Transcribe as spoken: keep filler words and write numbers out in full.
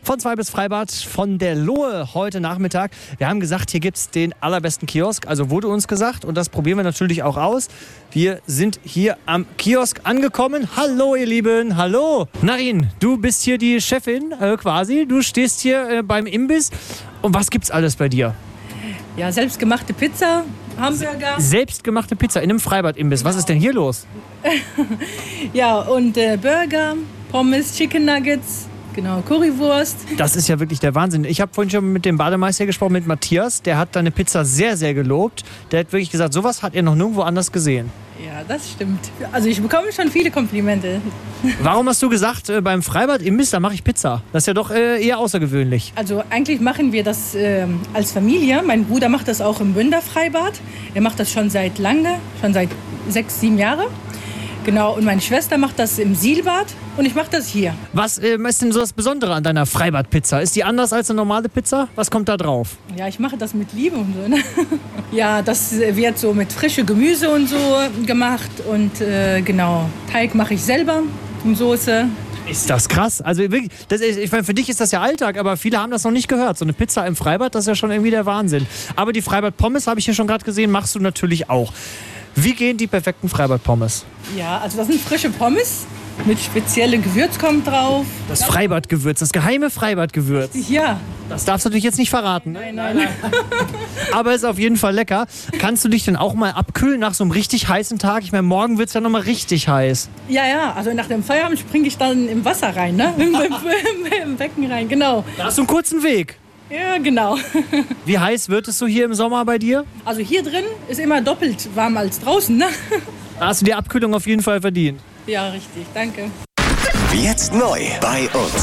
Von zwei bis Freibad, von der Lohe heute Nachmittag. Wir haben gesagt, hier gibt es den allerbesten Kiosk. Also wurde uns gesagt und das probieren wir natürlich auch aus. Wir sind hier am Kiosk angekommen. Hallo ihr Lieben, hallo. Narin, du bist hier die Chefin äh, quasi. Du stehst hier äh, beim Imbiss. Und was gibt's alles bei dir? Ja, selbstgemachte Pizza, Hamburger. Selbstgemachte Pizza in einem Freibad-Imbiss. Was ist denn hier los? Ja, und äh, Burger, Pommes, Chicken Nuggets, genau, Currywurst. Das ist ja wirklich der Wahnsinn. Ich habe vorhin schon mit dem Bademeister gesprochen, mit Matthias. Der hat deine Pizza sehr, sehr gelobt. Der hat wirklich gesagt, sowas hat er noch nirgendwo anders gesehen. Ja, das stimmt. Also ich bekomme schon viele Komplimente. Warum hast du gesagt, äh, beim Freibad Imbiss, da mache ich Pizza? Das ist ja doch äh, eher außergewöhnlich. Also eigentlich machen wir das äh, als Familie. Mein Bruder macht das auch im Bünder Freibad. Er macht das schon seit lange, schon seit sechs, sieben Jahren. Genau, und meine Schwester macht das im Sielbad und ich mache das hier. Was ähm, ist denn so das Besondere an deiner Freibad-Pizza? Ist die anders als eine normale Pizza? Was kommt da drauf? Ja, ich mache das mit Liebe und so. Ne? Ja, das wird so mit frischem Gemüse und so gemacht. Und äh, genau, Teig mache ich selber und Soße. Ist das krass? Also wirklich, das ist, ich meine, für dich ist das ja Alltag, aber viele haben das noch nicht gehört. So eine Pizza im Freibad, das ist ja schon irgendwie der Wahnsinn. Aber die Freibad-Pommes, habe ich hier schon gerade gesehen, machst du natürlich auch. Wie gehen die perfekten Freibad-Pommes? Ja, also das sind frische Pommes mit speziellem Gewürz kommt drauf. Das Freibad-Gewürz, das geheime Freibad-Gewürz. Ja. Das darfst du natürlich jetzt nicht verraten. Ne? Nein, nein. Aber ist auf jeden Fall lecker. Kannst du dich denn auch mal abkühlen nach so einem richtig heißen Tag? Ich meine, morgen wird es ja noch mal richtig heiß. Ja, ja, also nach dem Feierabend springe ich dann im Wasser rein, ne? Im, im, im Becken rein, genau. Da hast du einen kurzen Weg. Ja, genau. Wie heiß wird es so hier im Sommer bei dir? Also hier drin ist immer doppelt warm als draußen, ne? Da hast du die Abkühlung auf jeden Fall verdient. Ja, richtig, danke. Jetzt neu bei uns.